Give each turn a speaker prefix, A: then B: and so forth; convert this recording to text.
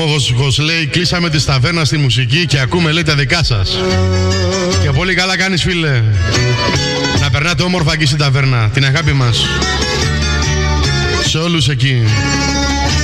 A: Ομόγος λέει, κλείσαμε τη ταβέρνα στη μουσική και ακούμε, λέει, τα δικά σας. Και πολύ καλά κάνεις, φίλε. Να περνάτε όμορφα εκεί στην ταβέρνα. Την αγάπη μας σε όλους εκεί.